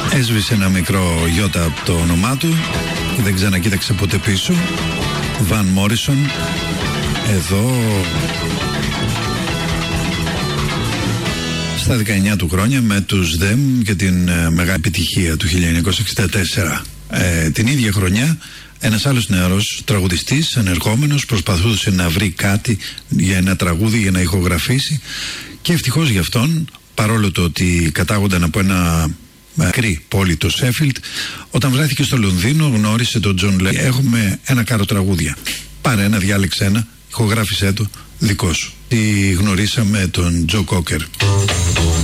Έσβησε ένα μικρό γιώτα από το όνομά του και δεν ξανακοίταξε ποτέ πίσω. Βαν Μόρισον, εδώ στα 19 του χρόνια με τους ΔΕΜ και την μεγάλη επιτυχία του 1964. Την ίδια χρονιά ένας άλλος νεαρός τραγουδιστής, ανερχόμενος, προσπαθούσε να βρει κάτι για ένα τραγούδι, για να ηχογραφήσει, και ευτυχώς για αυτόν, παρόλο το ότι κατάγονταν από ένα μικρή πόλη, το Σέφιλντ, όταν βρέθηκε στο Λονδίνο γνώρισε τον Τζον Λέον. Έχουμε ένα κάρο τραγούδια. Πάρε ένα, διάλεξε ένα, ηχογράφησέ το, δικό σου. Τη γνωρίσαμε τον Τζο Κόκερ.